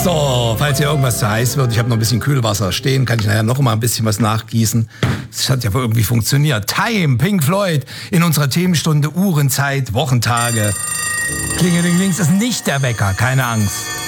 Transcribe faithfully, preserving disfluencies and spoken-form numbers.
So, falls hier irgendwas zu heiß wird, ich habe noch ein bisschen Kühlwasser stehen, kann ich nachher noch mal ein bisschen was nachgießen. Das hat ja wohl irgendwie funktioniert. Time, Pink Floyd, in unserer Themenstunde Uhrenzeit, Wochentage. Klingelinglings ist nicht der Wecker, keine Angst.